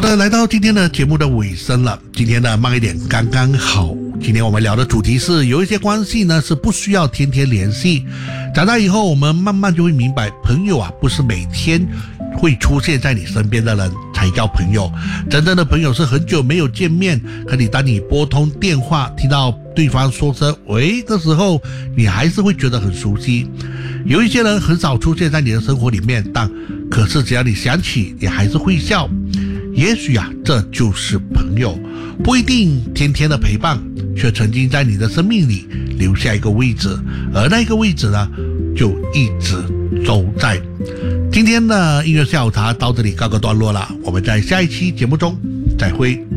的，来到今天的节目的尾声了。今天呢慢一点刚刚好。今天我们聊的主题是有一些关系呢是不需要天天联系。长大以后我们慢慢就会明白，朋友啊不是每天会出现在你身边的人才叫朋友，真正的朋友是很久没有见面，可你当你拨通电话听到对方说声喂的时候，你还是会觉得很熟悉。有一些人很少出现在你的生活里面，但可是只要你想起，你还是会笑。也许啊，这就是朋友，不一定天天的陪伴，却曾经在你的生命里留下一个位置，而那个位置呢，就一直都在。今天的音乐下午茶到这里告个段落了，我们在下一期节目中再会。